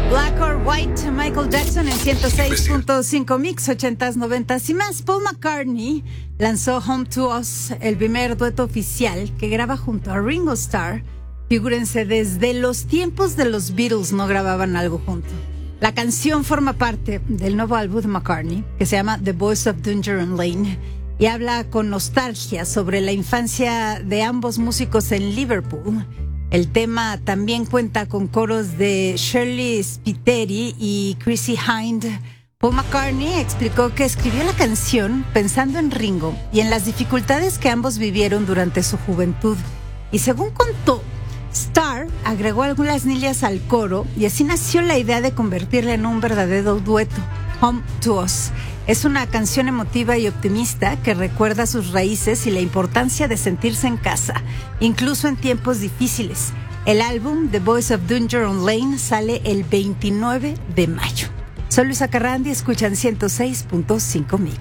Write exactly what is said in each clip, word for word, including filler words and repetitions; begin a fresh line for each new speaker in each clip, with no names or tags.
Black or White, Michael Jackson en ciento seis punto cinco Mix, ochentas, noventas y más. Paul McCartney lanzó Home to Us, el primer dueto oficial que graba junto a Ringo Starr. Figúrense, desde los tiempos de los Beatles no grababan algo juntos. La canción forma parte del nuevo álbum de McCartney, que se llama The Voice of Dungeon Lane, y habla con nostalgia sobre la infancia de ambos músicos en Liverpool. El tema también cuenta con coros de Shirley Spiteri y Chrissie Hynde. Paul McCartney explicó que escribió la canción pensando en Ringo y en las dificultades que ambos vivieron durante su juventud. Y según contó, Starr agregó algunas líneas al coro y así nació la idea de convertirla en un verdadero dueto. Home to Us es una canción emotiva y optimista que recuerda sus raíces y la importancia de sentirse en casa, incluso en tiempos difíciles. El álbum The Voice of Dungeon Lane sale el veintinueve de mayo. Soy Luisa Carrandi, escuchan ciento seis punto cinco Mix.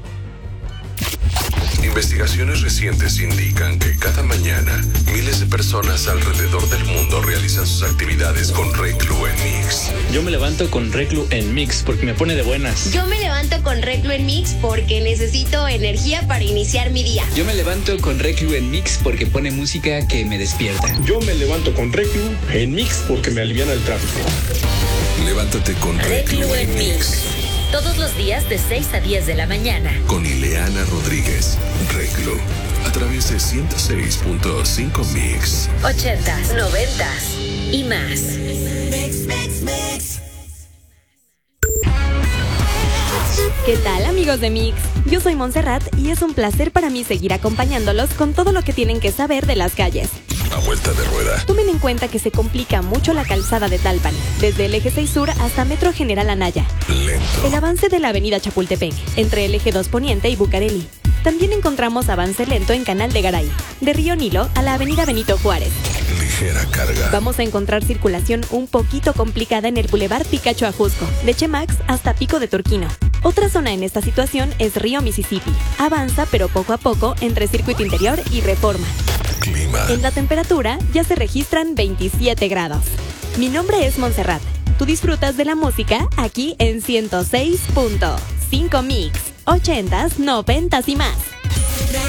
Investigaciones recientes indican que cada mañana miles de personas alrededor del mundo realizan sus actividades con Reclu en Mix.
Yo me levanto con Reclu en Mix porque me pone de buenas.
Yo me levanto con Reclu en Mix porque necesito energía para iniciar mi día.
Yo me levanto con Reclu en Mix porque pone música que me despierta.
Yo me levanto con Reclu en Mix porque me aliviana el tráfico.
Levántate con Reclu, Reclu en Mix. Mix.
Todos los días de seis a diez de la mañana.
Con Ileana Rodríguez. Reclu. A través de ciento seis punto cinco Mix.
Ochentas, noventas y más.
Mix, mix, mix.
¿Qué tal, amigos de Mix? Yo soy Montserrat y es un placer para mí seguir acompañándolos con todo lo que tienen que saber de las calles.
A vuelta de rueda.
Tomen en cuenta que se complica mucho la calzada de Tlalpan, desde el eje seis Sur hasta Metro General Anaya.
Lento.
El avance de la avenida Chapultepec, entre el eje dos Poniente y Bucareli. También encontramos avance lento en Canal de Garay, de Río Nilo a la avenida Benito Juárez.
Ligera carga.
Vamos a encontrar circulación un poquito complicada en el Boulevard Picacho Ajusco, de Chemax hasta Pico de Turquino. Otra zona en esta situación es Río Mississippi. Avanza, pero poco a poco, entre Circuito Interior y Reforma.
Clima.
En la temperatura ya se registran veintisiete grados. Mi nombre es Montserrat. Tú disfrutas de la música aquí en ciento seis punto cinco Mix. Ochentas, noventas y más.